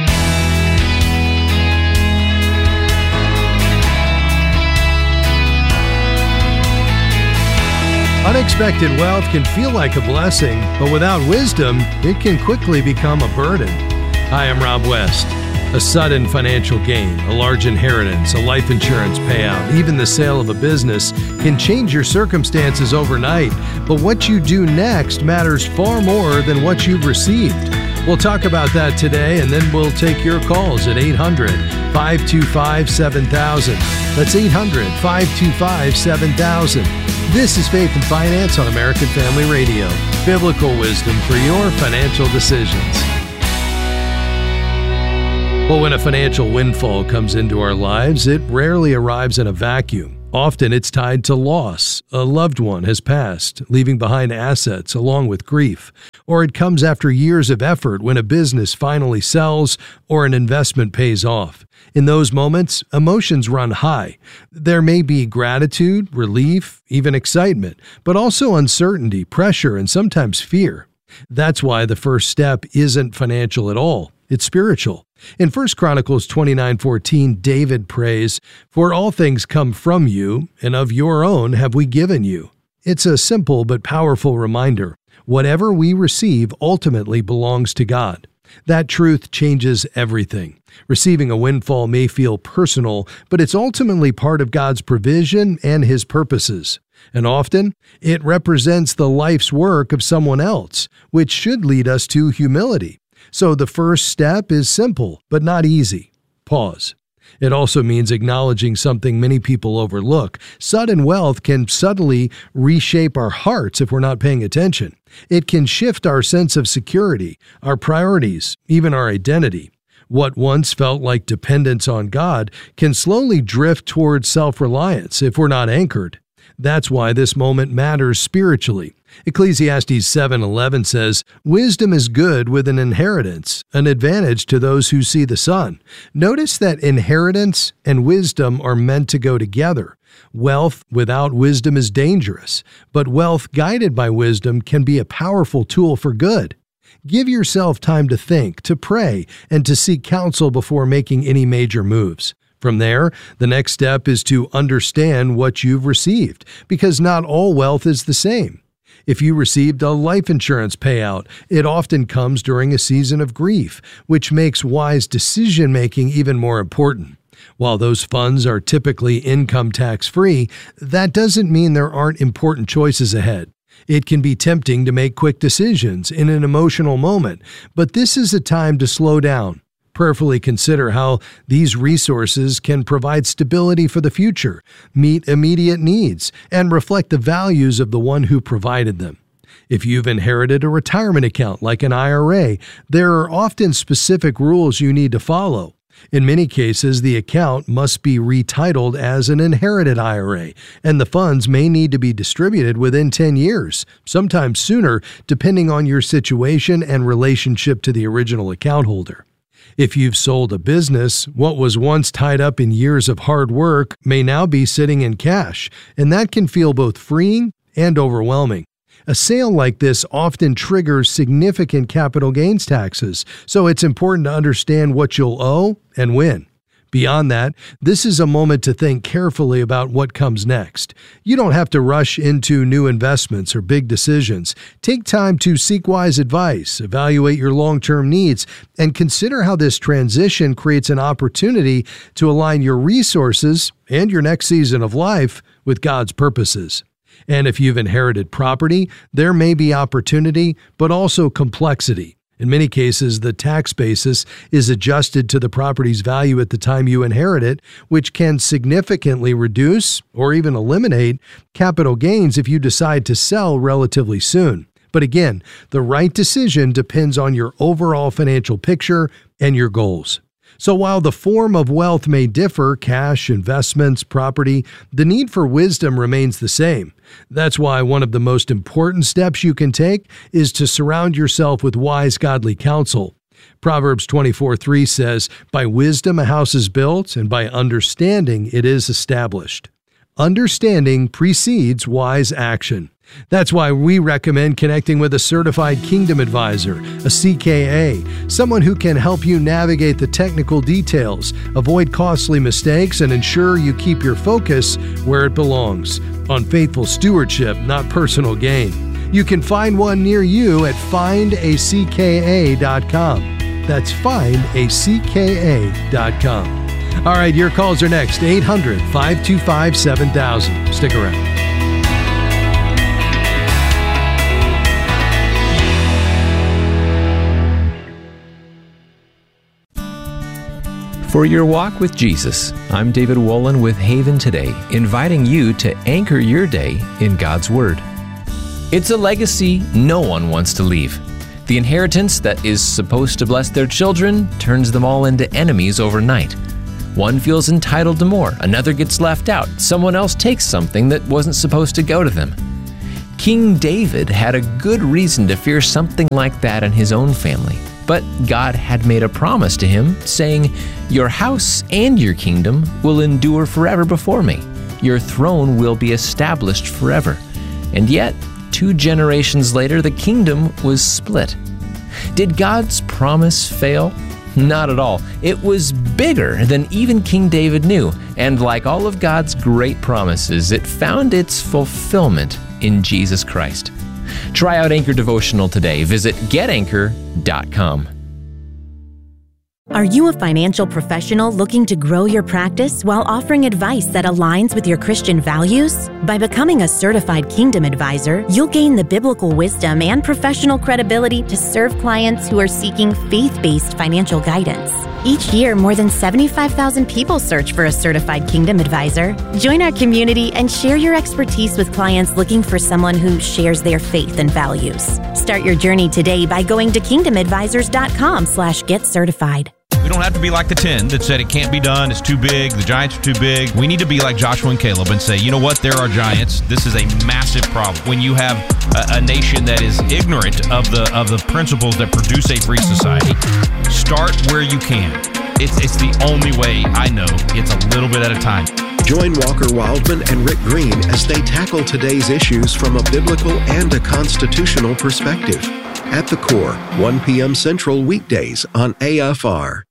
Unexpected wealth can feel like a blessing, but without wisdom, it can quickly become a burden. Hi, I'm Rob West. A sudden financial gain, a large inheritance, a life insurance payout, even the sale of a business can change your circumstances overnight. But what you do next matters far more than what you've received. We'll talk about that today, and then we'll take your calls at eight hundred, five two five, seven thousand. That's eight hundred, five two five, seven thousand. This is Faith and Finance on American Family Radio. Biblical wisdom for your financial decisions. Well, when a financial windfall comes into our lives, it rarely arrives in a vacuum. Often it's tied to loss. A loved one has passed, leaving behind assets along with grief. Or it comes after years of effort when a business finally sells or an investment pays off. In those moments, emotions run high. There may be gratitude, relief, even excitement, but also uncertainty, pressure, and sometimes fear. That's why the first step isn't financial at all. It's spiritual. In First Chronicles twenty-nine fourteen, David prays, "For all things come from you, and of your own have we given you." It's a simple but powerful reminder. Whatever we receive ultimately belongs to God. That truth changes everything. Receiving a windfall may feel personal, but it's ultimately part of God's provision and His purposes. And often, it represents the life's work of someone else, which should lead us to humility. So the first step is simple, but not easy. Pause. It also means acknowledging something many people overlook. Sudden wealth can suddenly reshape our hearts if we're not paying attention. It can shift our sense of security, our priorities, even our identity. What once felt like dependence on God can slowly drift towards self-reliance if we're not anchored. That's why this moment matters spiritually. Ecclesiastes seven eleven says, "Wisdom is good with an inheritance, an advantage to those who see the sun." Notice that inheritance and wisdom are meant to go together. Wealth without wisdom is dangerous, but wealth guided by wisdom can be a powerful tool for good. Give yourself time to think, to pray, and to seek counsel before making any major moves. From there, the next step is to understand what you've received, because not all wealth is the same. If you received a life insurance payout, it often comes during a season of grief, which makes wise decision-making even more important. While those funds are typically income tax-free, that doesn't mean there aren't important choices ahead. It can be tempting to make quick decisions in an emotional moment, but this is a time to slow down. Prayerfully consider how these resources can provide stability for the future, meet immediate needs, and reflect the values of the one who provided them. If you've inherited a retirement account like an I R A, there are often specific rules you need to follow. In many cases, the account must be retitled as an inherited I R A, and the funds may need to be distributed within ten years, sometimes sooner, depending on your situation and relationship to the original account holder. If you've sold a business, what was once tied up in years of hard work may now be sitting in cash, and that can feel both freeing and overwhelming. A sale like this often triggers significant capital gains taxes, so it's important to understand what you'll owe and when. Beyond that, this is a moment to think carefully about what comes next. You don't have to rush into new investments or big decisions. Take time to seek wise advice, evaluate your long-term needs, and consider how this transition creates an opportunity to align your resources and your next season of life with God's purposes. And if you've inherited property, there may be opportunity, but also complexity. In many cases, the tax basis is adjusted to the property's value at the time you inherit it, which can significantly reduce or even eliminate capital gains if you decide to sell relatively soon. But again, the right decision depends on your overall financial picture and your goals. So while the form of wealth may differ, cash, investments, property, the need for wisdom remains the same. That's why one of the most important steps you can take is to surround yourself with wise, godly counsel. Proverbs twenty-four three says, "By wisdom a house is built, and by understanding it is established." Understanding precedes wise action. That's why we recommend connecting with a certified Kingdom Advisor, a C K A, someone who can help you navigate the technical details, avoid costly mistakes, and ensure you keep your focus where it belongs, on faithful stewardship, not personal gain. You can find one near you at find a c k a dot com. That's find a c k a dot com. All right, your calls are next. eight hundred, five two five, seven thousand. Stick around. For your walk with Jesus, I'm David Wolin with Haven Today, inviting you to anchor your day in God's Word. It's a legacy no one wants to leave. The inheritance that is supposed to bless their children turns them all into enemies overnight. One feels entitled to more, another gets left out, someone else takes something that wasn't supposed to go to them. King David had a good reason to fear something like that in his own family. But God had made a promise to him, saying, "Your house and your kingdom will endure forever before me. Your throne will be established forever." And yet, two generations later, the kingdom was split. Did God's promise fail? Not at all. It was bigger than even King David knew. And like all of God's great promises, it found its fulfillment in Jesus Christ. Try out Anchor Devotional today. Visit get anchor dot com. Are you a financial professional looking to grow your practice while offering advice that aligns with your Christian values? By becoming a certified Kingdom Advisor, you'll gain the biblical wisdom and professional credibility to serve clients who are seeking faith-based financial guidance. Each year, more than seventy-five thousand people search for a certified Kingdom Advisor. Join our community and share your expertise with clients looking for someone who shares their faith and values. Start your journey today by going to kingdom advisors dot com slash get certified. We don't have to be like the ten that said it can't be done, it's too big, the giants are too big. We need to be like Joshua and Caleb and say, you know what, there are giants. This is a massive problem. When you have a, a nation that is ignorant of the of the principles that produce a free society, start where you can. It's, it's the only way I know. It's a little bit at a time. Join Walker Wildman and Rick Green as they tackle today's issues from a biblical and a constitutional perspective. At the Core, one p.m. Central weekdays on A F R.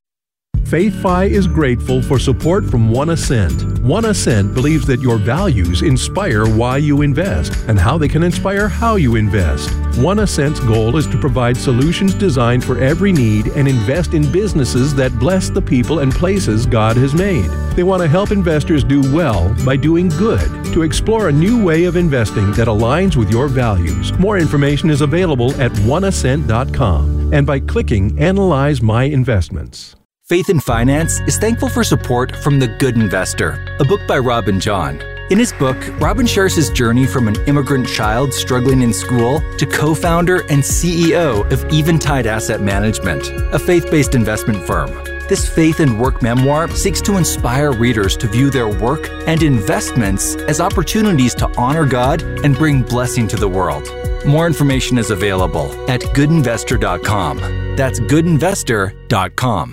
FaithFi is grateful for support from One Ascent. One Ascent believes that your values inspire why you invest and how they can inspire how you invest. One Ascent's goal is to provide solutions designed for every need and invest in businesses that bless the people and places God has made. They want to help investors do well by doing good, to explore a new way of investing that aligns with your values. More information is available at one ascent dot com and by clicking Analyze My Investments. Faith in Finance is thankful for support from The Good Investor, a book by Robin John. In his book, Robin shares his journey from an immigrant child struggling in school to co-founder and C E O of Eventide Asset Management, a faith-based investment firm. This faith and work memoir seeks to inspire readers to view their work and investments as opportunities to honor God and bring blessing to the world. More information is available at good investor dot com. That's good investor dot com.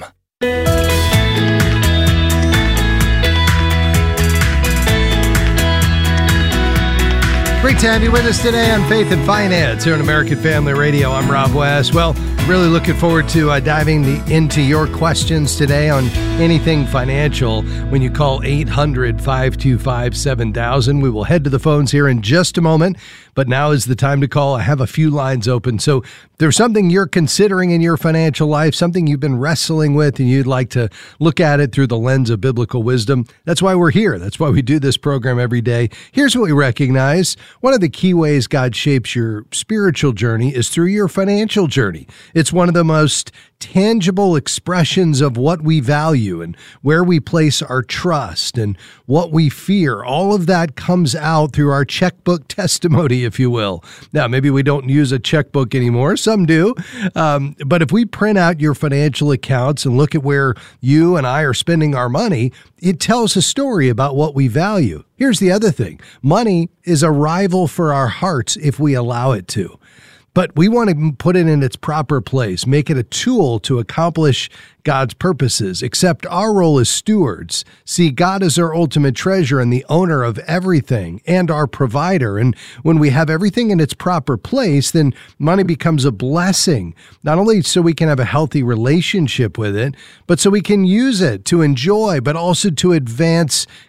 Great to have you with us today on Faith and Finance here on American Family Radio. I'm Rob West. Well, really looking forward to uh, diving the, into your questions today on anything financial. When you call eight hundred, five two five, seven thousand, we will head to the phones here in just a moment. But now is the time to call. I have a few lines open. So if there's something you're considering in your financial life, something you've been wrestling with, and you'd like to look at it through the lens of biblical wisdom, that's why we're here. That's why we do this program every day. Here's what we recognize. One of the key ways God shapes your spiritual journey is through your financial journey. It's one of the most tangible expressions of what we value and where we place our trust and what we fear. All of that comes out through our checkbook testimony, if you will. Now, maybe we don't use a checkbook anymore. Some do. Um, but if we print out your financial accounts and look at where you and I are spending our money, it tells a story about what we value. Here's the other thing. Money is a rival for our hearts if we allow it to. But we want to put it in its proper place, make it a tool to accomplish God's purposes, except our role as stewards. See, God is our ultimate treasure and the owner of everything and our provider. And when we have everything in its proper place, then money becomes a blessing, not only so we can have a healthy relationship with it, but so we can use it to enjoy, but also to advance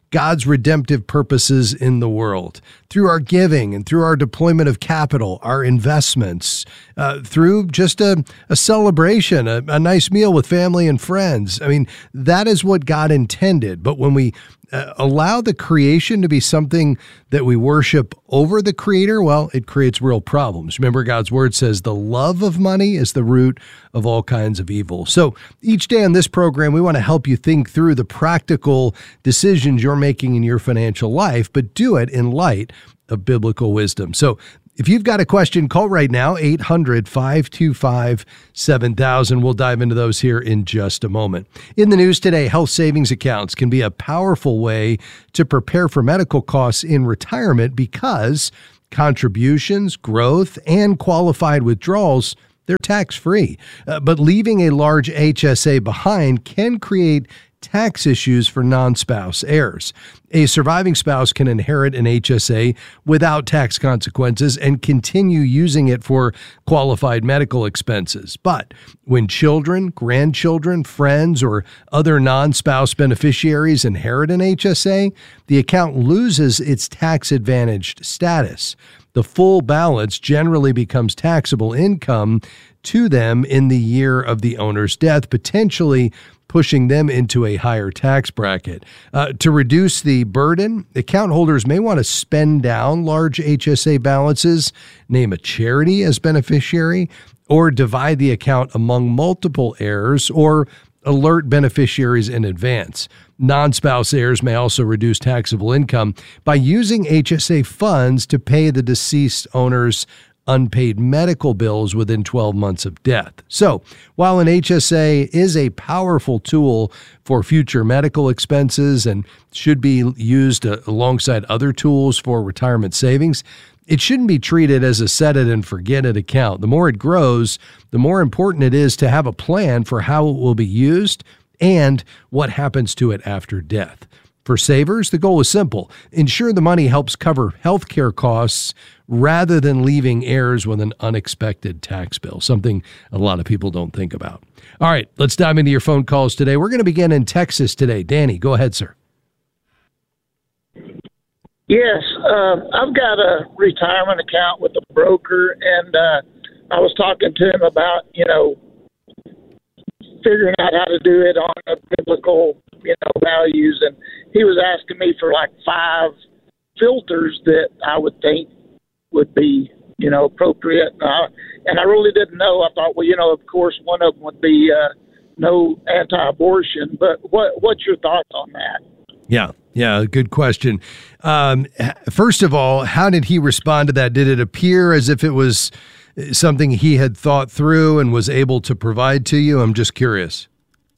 God's redemptive purposes in the world through our giving and through our deployment of capital, our investments, uh, through just a, a celebration, a, a nice meal with family and friends. I mean, that is what God intended. But when we uh, allow the creation to be something that we worship over the Creator, well, it creates real problems. Remember, God's Word says the love of money is the root of all kinds of evil. So each day on this program, we want to help you think through the practical decisions you're making in your financial life, but do it in light of biblical wisdom. So if you've got a question, call right now, eight hundred, five two five, seven thousand. We'll dive into those here in just a moment. In the news today, health savings accounts can be a powerful way to prepare for medical costs in retirement because contributions, growth, and qualified withdrawals, they're tax-free. Uh, but leaving a large H S A behind can create tax issues for non-spouse heirs. A surviving spouse can inherit an H S A without tax consequences and continue using it for qualified medical expenses. But when children, grandchildren, friends, or other non-spouse beneficiaries inherit an H S A, the account loses its tax-advantaged status. The full balance generally becomes taxable income to them in the year of the owner's death, potentially pushing them into a higher tax bracket. Uh, to reduce the burden, account holders may want to spend down large H S A balances, name a charity as beneficiary, or divide the account among multiple heirs, or alert beneficiaries in advance. Non-spouse heirs may also reduce taxable income by using H S A funds to pay the deceased owner's unpaid medical bills within twelve months of death. So, while an H S A is a powerful tool for future medical expenses and should be used alongside other tools for retirement savings, it shouldn't be treated as a set it and forget it account. The more it grows, the more important it is to have a plan for how it will be used and what happens to it after death. For savers, the goal is simple. Ensure the money helps cover healthcare costs rather than leaving heirs with an unexpected tax bill, something a lot of people don't think about. All right, let's dive into your phone calls today. We're going to begin in Texas today. Danny, go ahead, sir. Yes, uh, I've got a retirement account with a broker, and uh, I was talking to him about, you know, figuring out how to do it on a biblical, you know, values, and he was asking me for like five filters that I would think would be, you know, appropriate. Uh, and I really didn't know. I thought, well, you know, of course, one of them would be uh, no anti-abortion. But what what's your thoughts on that? Yeah, yeah, good question. Um, first of all, how did he respond to that? Did it appear as if it was something he had thought through and was able to provide to you? I'm just curious.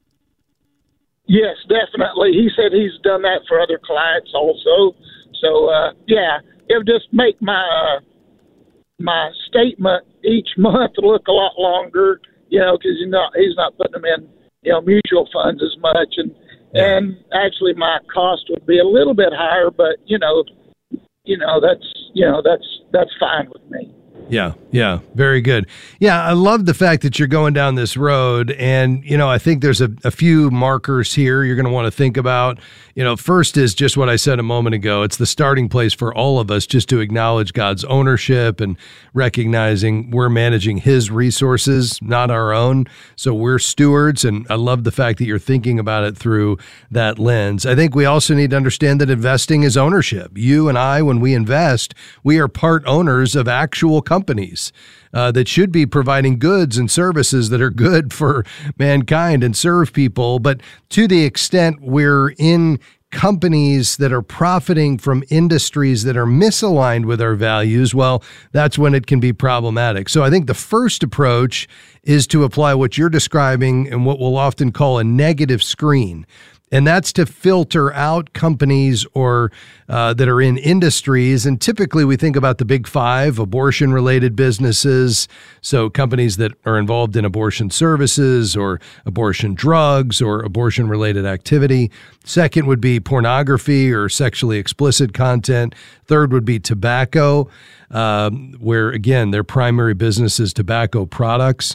Yes, definitely. He said he's done that for other clients also. So, uh, yeah, it would just make my uh, my statement each month look a lot longer, you know, because you know, he's not putting them in, you know, mutual funds as much. And, yeah. and actually my cost would be a little bit higher, but, you know, you know, that's, you know, that's, that's fine with me. Yeah, yeah, very good. Yeah, I love the fact that you're going down this road. And, you know, I think there's a, a few markers here you're going to want to think about. You know, first is just what I said a moment ago. It's the starting place for all of us just to acknowledge God's ownership and recognizing we're managing his resources, not our own. So we're stewards. And I love the fact that you're thinking about it through that lens. I think we also need to understand that investing is ownership. You and I, when we invest, we are part owners of actual companies uh, that should be providing goods and services that are good for mankind and serve people. But to the extent we're in companies that are profiting from industries that are misaligned with our values, well, that's when it can be problematic. So I think the first approach is to apply what you're describing and what we'll often call a negative screen. And that's to filter out companies or uh, that are in industries. And typically we think about the big five, abortion-related businesses. So companies that are involved in abortion services or abortion drugs or abortion-related activity. Second would be pornography or sexually explicit content. Third would be tobacco, um, where, again, their primary business is tobacco products.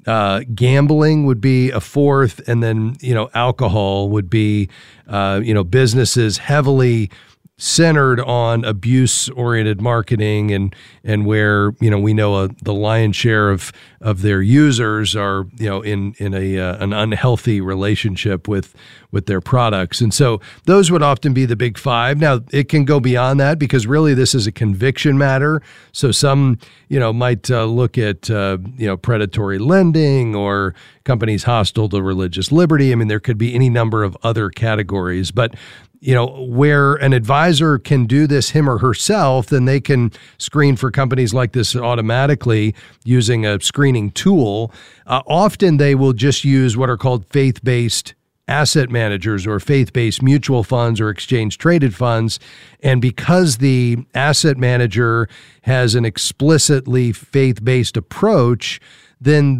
Uh, gambling would be a fourth, and then, you know, alcohol would be, uh, you know, businesses heavily centered on abuse-oriented marketing, and and where, you know, we know a, the lion's share of of their users are, you know, in in a uh, an unhealthy relationship with with their products. And so those would often be the big five. Now, it can go beyond that, because really this is a conviction matter. So some, you know, might uh, look at, uh, you know, predatory lending or companies hostile to religious liberty. I mean, there could be any number of other categories. But, you know, where an advisor can do this him or herself, then they can screen for companies like this automatically using a screening tool. Uh, often they will just use what are called faith-based asset managers or faith-based mutual funds or exchange-traded funds. And because the asset manager has an explicitly faith-based approach, then